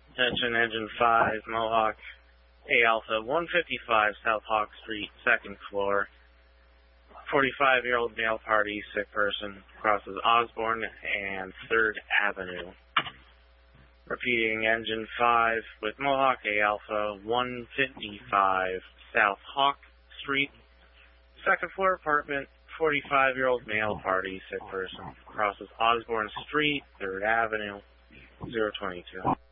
Attention Engine 5, Mohawk A Alpha, 155 South Hawk Street, 2nd floor. 45-year-old male party, sick person, crosses Osborne and 3rd Avenue. Repeating, Engine 5 with Mohawk A Alpha, 155 South Hawk Street, 2nd floor apartment, 45-year-old male party, sick person, crosses Osborne Street, 3rd Avenue, 022.